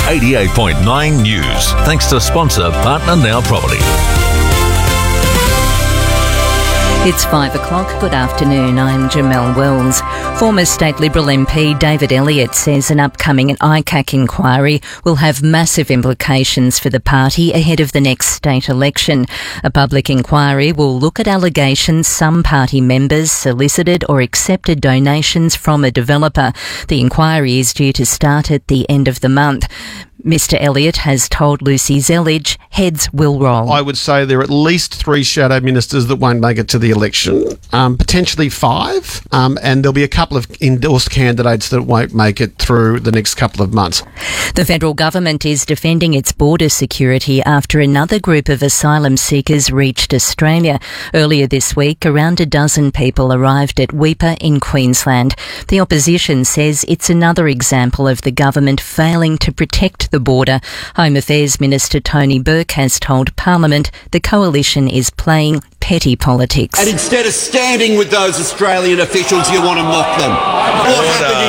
88.9 News. Thanks to sponsor Partner Now Property. It's 5 o'clock. Good afternoon. I'm Jamelle Wells. Former State Liberal MP David Elliott says an upcoming ICAC inquiry will have massive implications for the party ahead of the next state election. A public inquiry will look at allegations some party members solicited or accepted donations from a developer. The inquiry is due to start at the end of the month. Mr Elliott has told Lucy Zellige heads will roll. I would say there are at least 3 shadow ministers that won't make it to the election, potentially 5, and there'll be a couple of endorsed candidates that won't make it through the next couple of months. The federal government is defending its border security after another group of asylum seekers reached Australia. Earlier this week, around a dozen people arrived at Weipa in Queensland. The opposition says it's another example of the government failing to protect the border. Home Affairs Minister Tony Burke has told Parliament the coalition is playing petty politics. And instead of standing with those Australian officials, you want to mock them. What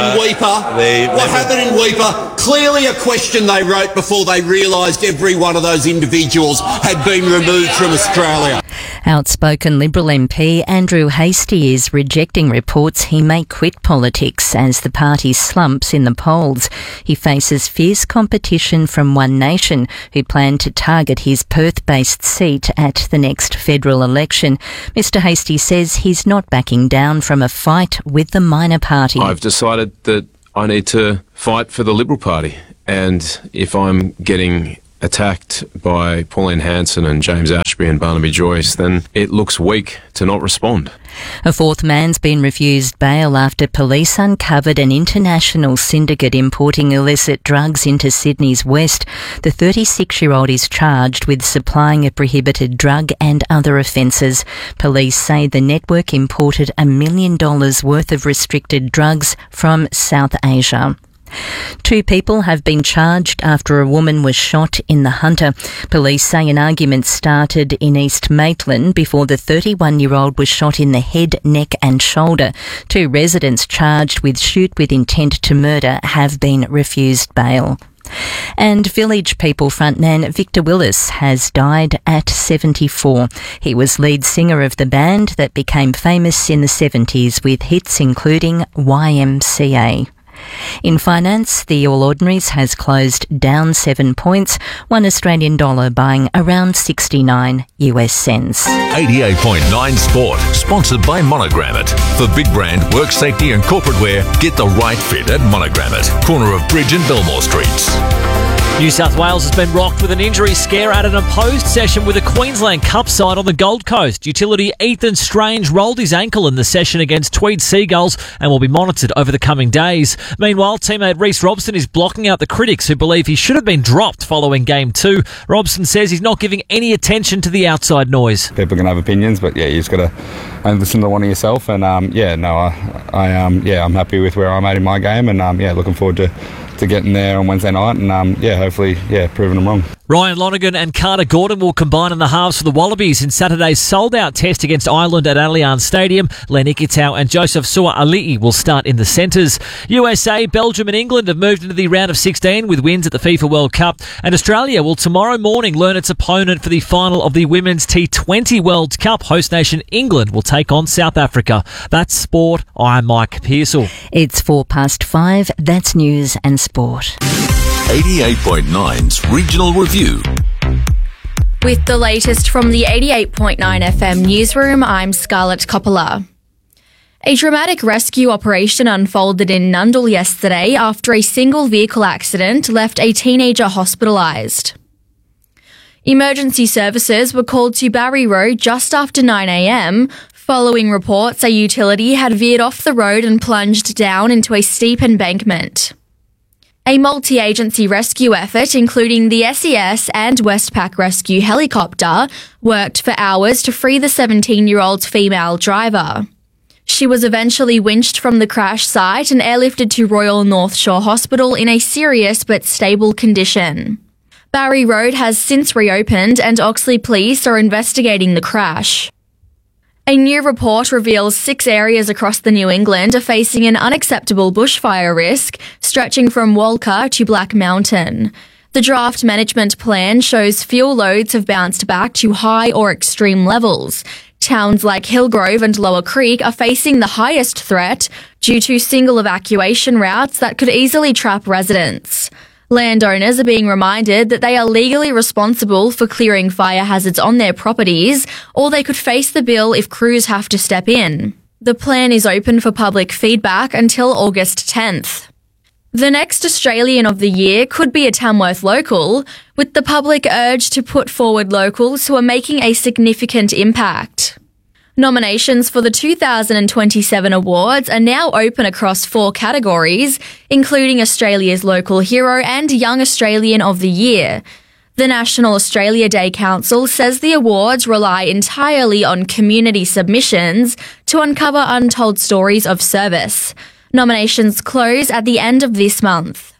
happened in Weipa? Clearly a question they wrote before they realised every one of those individuals had been removed from Australia. Outspoken Liberal MP Andrew Hastie is rejecting reports he may quit politics as the party slumps in the polls. He faces fierce competition from One Nation, who plan to target his Perth-based seat at the next federal election. Mr Hastie says he's not backing down from a fight with the minor party. I've decided that I need to fight for the Liberal Party, and if I'm getting attacked by Pauline Hanson and James Ashby and Barnaby Joyce, then it looks weak to not respond. A 4th man's been refused bail after police uncovered an international syndicate importing illicit drugs into Sydney's west. The 36-year-old is charged with supplying a prohibited drug and other offences. Police say the network imported $1 million worth of restricted drugs from South Asia. 2 people have been charged after a woman was shot in the Hunter. Police say an argument started in East Maitland before the 31-year-old was shot in the head, neck and shoulder. 2 residents charged with shoot with intent to murder have been refused bail. And Village People frontman Victor Willis has died at 74. He was lead singer of the band that became famous in the 70s with hits including YMCA. In finance, the All Ordinaries has closed down 7 points, $1 Australian buying around 69 US cents. 88.9 Sport, sponsored by Monogrammet. For big brand, work safety and corporate wear, get the right fit at Monogrammet, corner of Bridge and Belmore Streets. New South Wales has been rocked with an injury scare at an opposed session with a Queensland Cup side on the Gold Coast. Utility Ethan Strange rolled his ankle in the session against Tweed Seagulls and will be monitored over the coming days. Meanwhile, teammate Reece Robson is blocking out the critics who believe he should have been dropped following Game 2. Robson says he's not giving any attention to the outside noise. People can have opinions, but you just got to listen to one of yourself. And I'm happy with where I'm at in my game, and looking forward to getting there on Wednesday night and hopefully proving them wrong. Ryan Lonergan and Carter Gordon will combine in the halves for the Wallabies in Saturday's sold-out test against Ireland at Allianz Stadium. Len Ikitau and Joseph Sua-Ali'i will start in the centres. USA, Belgium and England have moved into the round of 16 with wins at the FIFA World Cup. And Australia will tomorrow morning learn its opponent for the final of the Women's T20 World Cup. Host nation England will take on South Africa. That's sport. I'm Mike Pearsall. It's 5:04. That's news and sport. 88.9's Regional Review. With the latest from the 88.9 FM newsroom, I'm Scarlett Coppola. A dramatic rescue operation unfolded in Nundle yesterday after a single vehicle accident left a teenager hospitalised. Emergency services were called to Barry Road just after 9 a.m, following reports a utility had veered off the road and plunged down into a steep embankment. A multi-agency rescue effort, including the SES and Westpac Rescue helicopter, worked for hours to free the 17-year-old female driver. She was eventually winched from the crash site and airlifted to Royal North Shore Hospital in a serious but stable condition. Barry Road has since reopened and Oxley Police are investigating the crash. A new report reveals 6 areas across the New England are facing an unacceptable bushfire risk, stretching from Walker to Black Mountain. The draft management plan shows fuel loads have bounced back to high or extreme levels. Towns like Hillgrove and Lower Creek are facing the highest threat due to single evacuation routes that could easily trap residents. Landowners are being reminded that they are legally responsible for clearing fire hazards on their properties, or they could face the bill if crews have to step in. The plan is open for public feedback until August 10th. The next Australian of the Year could be a Tamworth local, with the public urged to put forward locals who are making a significant impact. Nominations for the 2027 awards are now open across 4 categories, including Australia's Local Hero and Young Australian of the Year. The National Australia Day Council says the awards rely entirely on community submissions to uncover untold stories of service. Nominations close at the end of this month.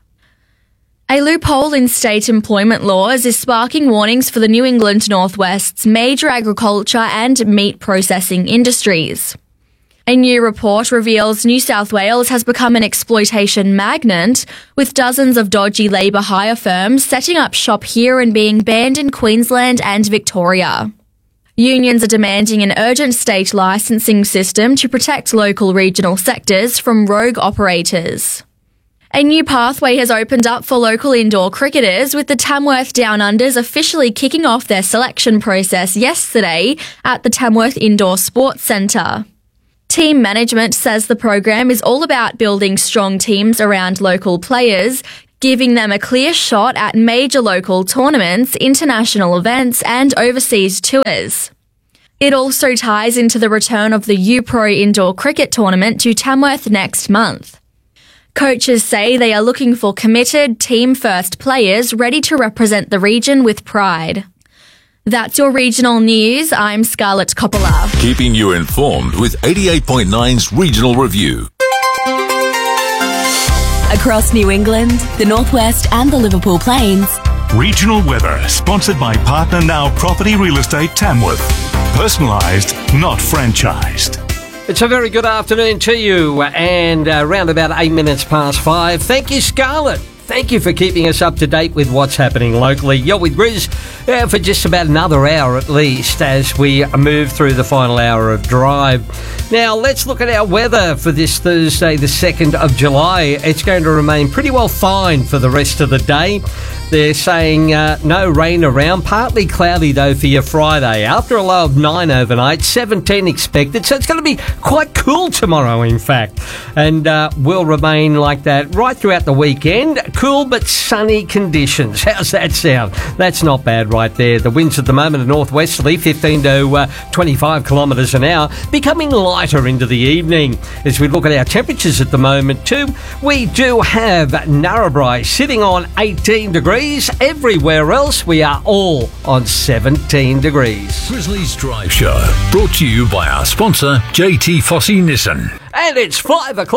A loophole in state employment laws is sparking warnings for the New England Northwest's major agriculture and meat processing industries. A new report reveals New South Wales has become an exploitation magnet, with dozens of dodgy labour hire firms setting up shop here and being banned in Queensland and Victoria. Unions are demanding an urgent state licensing system to protect local regional sectors from rogue operators. A new pathway has opened up for local indoor cricketers, with the Tamworth Down Unders officially kicking off their selection process yesterday at the Tamworth Indoor Sports Centre. Team management says the program is all about building strong teams around local players, giving them a clear shot at major local tournaments, international events and overseas tours. It also ties into the return of the U-Pro Indoor Cricket Tournament to Tamworth next month. Coaches say they are looking for committed, team-first players ready to represent the region with pride. That's your regional news. I'm Scarlett Coppola. Keeping you informed with 88.9's Regional Review. Across New England, the Northwest and the Liverpool Plains. Regional weather, sponsored by Partner Now Property Real Estate Tamworth. Personalised, not franchised. It's a very good afternoon to you, and around about 8 minutes past 5. Thank you, Scarlett. Thank you for keeping us up to date with what's happening locally. You're with Grizz for just about another hour at least as we move through the final hour of Drive. Now, let's look at our weather for this Thursday, the 2nd of July. It's going to remain pretty well fine for the rest of the day. They're saying no rain around, partly cloudy though for your Friday. After a low of 9 overnight, 17 expected, so it's going to be quite cool tomorrow in fact, and will remain like that right throughout the weekend. Cool but sunny conditions. How's that sound? That's not bad right there. The winds at the moment are northwesterly, 15 to 25 kilometres an hour, becoming lighter into the evening. As we look at our temperatures at the moment too, we do have Narrabri sitting on 18 degrees. Everywhere else, we are all on 17 degrees. Grizzlies Drive Show, brought to you by our sponsor, JT Fossey Nissan. And it's 5 o'clock.